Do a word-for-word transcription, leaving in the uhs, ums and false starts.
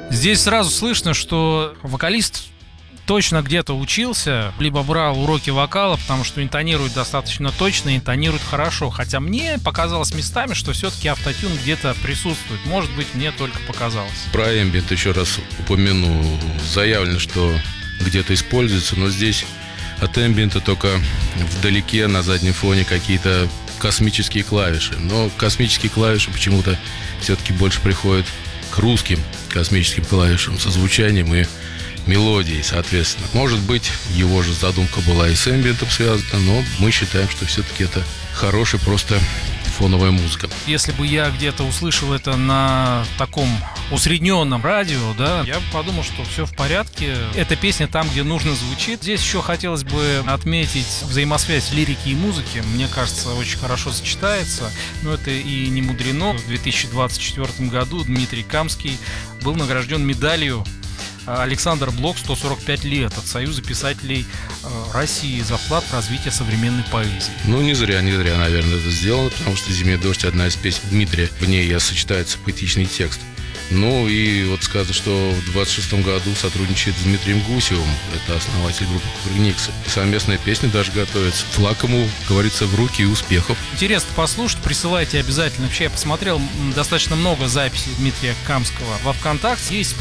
Здесь сразу слышно, что вокалист точно где-то учился, либо брал уроки вокала, потому что интонирует достаточно точно, интонирует хорошо. Хотя мне показалось местами, что все-таки автотюн где-то присутствует. Может быть, мне только показалось. Про эмбиент еще раз упомяну. Заявлено, что где-то используется, но здесь от эмбиента только вдалеке на заднем фоне какие-то космические клавиши. Но космические клавиши почему-то все-таки больше приходят к русским космическим клавишам со звучанием и мелодией, соответственно. Может быть, его же задумка была и с эмбиентом связана, но мы считаем, что все-таки это хорошая просто фоновая музыка. Если бы я где-то услышал это на таком усредненном радио, да, я бы подумал, что все в порядке. Эта песня там, где нужно, звучит. Здесь еще хотелось бы отметить взаимосвязь лирики и музыки. Мне кажется, очень хорошо сочетается. Но это и не мудрено. В две тысячи двадцать четвёртом году Дмитрий Камский был награжден медалью Александр Блок «сто сорок пять лет» от Союза писателей России за вклад в развитие современной поэзии. Ну, не зря, не зря, наверное, это сделано, потому что «Зимний дождь» — одна из песен Дмитрия. В ней сочетается поэтичный текст. Ну, и вот сказано, что в двадцать шестом году сотрудничает с Дмитрием Гусевым. Это основатель группы Кукрыниксы. Совместная песня даже готовится. Флаг ему, говорится, в руки и успехов. Интересно послушать, присылайте обязательно. Вообще, я посмотрел достаточно много записей Дмитрия Камского во ВКонтакте. Есть